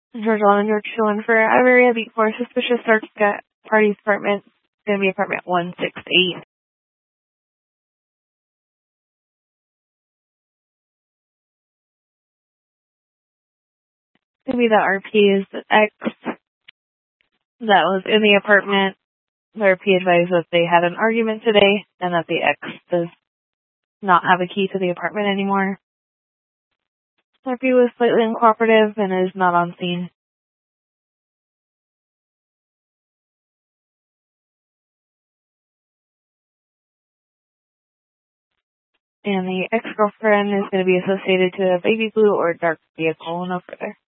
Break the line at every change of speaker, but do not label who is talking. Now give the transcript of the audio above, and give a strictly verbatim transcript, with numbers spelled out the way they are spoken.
George One and George Two One for Iberia Beat four suspicious search at party's apartment. It's gonna be apartment one six eight. It's gonna be the R P is the X that was in the apartment. The R P advised that they had an argument today and that the X does not have a key to the apartment anymore. R P was slightly uncooperative and is not on scene. And the ex-girlfriend is going to be associated to a baby blue or dark vehicle, no further.